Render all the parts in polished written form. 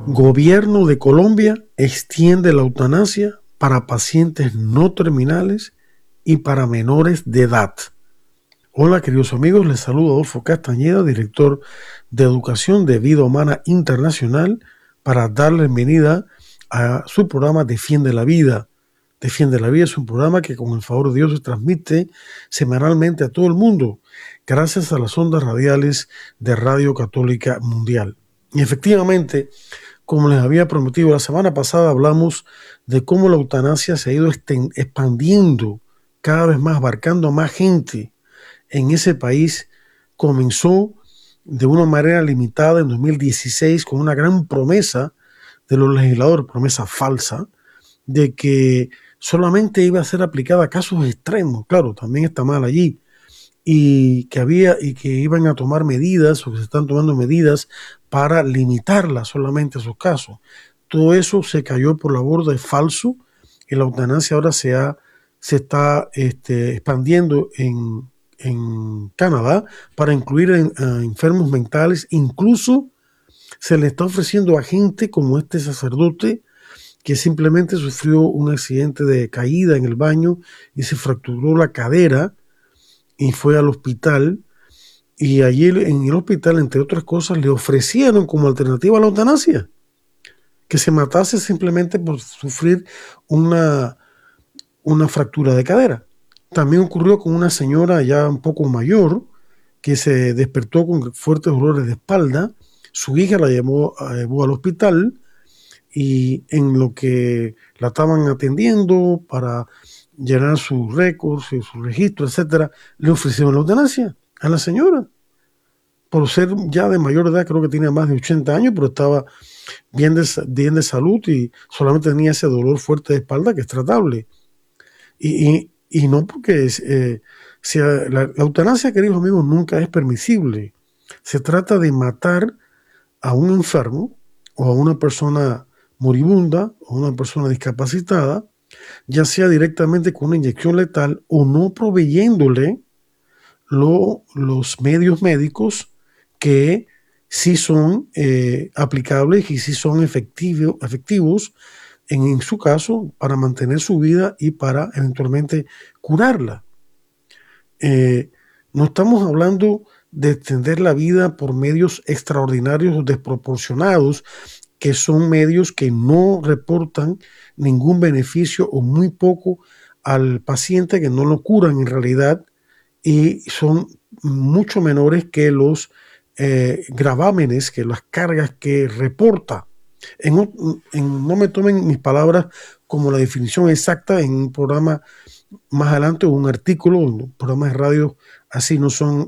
Gobierno de Colombia extiende la eutanasia para pacientes no terminales y para menores de edad. Hola queridos amigos, les saluda Adolfo Castañeda, director de Educación de Vida Humana Internacional, para darle la bienvenida a su programa Defiende la Vida. Defiende la Vida es un programa que con el favor de Dios se transmite semanalmente a todo el mundo, gracias a las ondas radiales de Radio Católica Mundial. Y efectivamente, como les había prometido la semana pasada, hablamos de cómo la eutanasia se ha ido expandiendo cada vez más, abarcando a más gente en ese país. Comenzó de una manera limitada en 2016 con una gran promesa de los legisladores, promesa falsa, de que solamente iba a ser aplicada a casos extremos. Claro, también está mal allí. Y que iban a tomar medidas, o que se están tomando medidas para limitarla solamente a esos casos. Todo eso se cayó por la borda, es falso, y la eutanasia ahora se está expandiendo en Canadá para incluir a enfermos mentales. Incluso se le está ofreciendo a gente como este sacerdote que simplemente sufrió un accidente de caída en el baño y se fracturó la cadera y fue al hospital, y allí en el hospital, entre otras cosas, le ofrecieron como alternativa a la eutanasia que se matase simplemente por sufrir una fractura de cadera. También ocurrió con una señora ya un poco mayor que se despertó con fuertes dolores de espalda. Su hija la llevó al hospital, y en lo que la estaban atendiendo para llenar sus récords y sus registros, etcétera, le ofrecieron la eutanasia a la señora. Por ser ya de mayor edad, creo que tenía más de 80 años, pero estaba bien de salud y solamente tenía ese dolor fuerte de espalda que es tratable. Y no porque la eutanasia, queridos amigos, nunca es permisible. Se trata de matar a un enfermo o a una persona moribunda o una persona discapacitada, ya sea directamente con una inyección letal o no proveyéndole los medios médicos que sí son aplicables y sí son efectivos en su caso para mantener su vida y para eventualmente curarla. No estamos hablando de extender la vida por medios extraordinarios o desproporcionados, que son medios que no reportan ningún beneficio o muy poco al paciente, que no lo curan en realidad, y son mucho menores que los gravámenes, que las cargas que reporta. No me tomen mis palabras como la definición exacta. En un programa más adelante o un artículo, un programa de radio así no son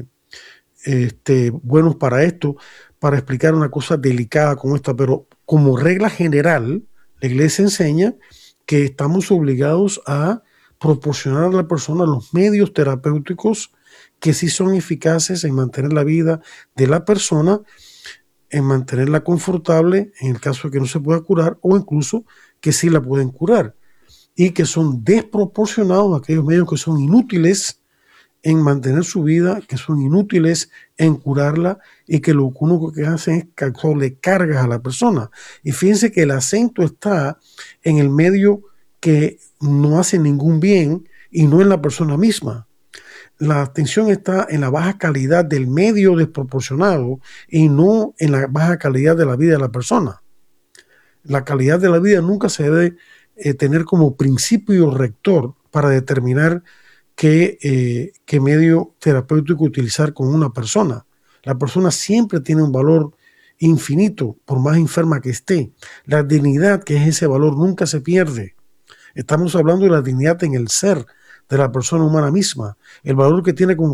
buenos para esto, para explicar una cosa delicada como esta, pero como regla general, la Iglesia enseña que estamos obligados a proporcionar a la persona los medios terapéuticos que sí son eficaces en mantener la vida de la persona, en mantenerla confortable en el caso de que no se pueda curar, o incluso que sí la pueden curar, y que son desproporcionados a aquellos medios que son inútiles en mantener su vida, que son inútiles en curarla, y que lo único que hacen es causarle cargas a la persona. Y fíjense que el acento está en el medio que no hace ningún bien y no en la persona misma. La atención está en la baja calidad del medio desproporcionado y no en la baja calidad de la vida de la persona. La calidad de la vida nunca se debe tener como principio rector para determinar qué medio terapéutico utilizar con una persona. La persona siempre tiene un valor infinito, por más enferma que esté. La dignidad, que es ese valor, nunca se pierde. Estamos hablando de la dignidad en el ser de la persona humana misma, el valor que tiene como